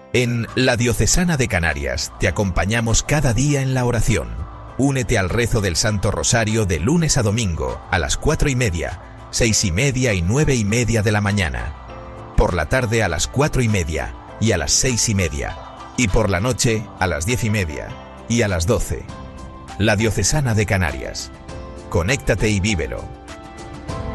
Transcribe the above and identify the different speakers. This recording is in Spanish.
Speaker 1: En La Diocesana de Canarias te acompañamos cada día en la oración. Únete al rezo del Santo Rosario de lunes a domingo a las 4:30, 6:30 y 9:30 de la mañana. Por la tarde a las 4:30 y a las 6:30. Y por la noche a las 10:30 y a las 12. La Diocesana de Canarias. Conéctate y vívelo.